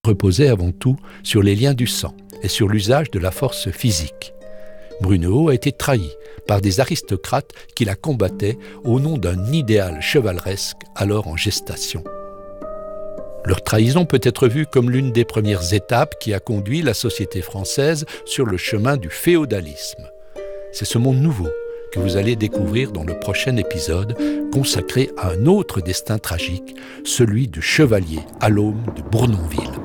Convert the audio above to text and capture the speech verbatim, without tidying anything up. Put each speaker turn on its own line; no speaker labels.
reposait avant tout sur les liens du sang et sur l'usage de la force physique. Brunehaut a été trahi par des aristocrates qui la combattaient au nom d'un idéal chevaleresque alors en gestation. Leur trahison peut être vue comme l'une des premières étapes qui a conduit la société française sur le chemin du féodalisme. C'est ce monde nouveau que vous allez découvrir dans le prochain épisode consacré à un autre destin tragique, celui du chevalier Allôme de Bournonville.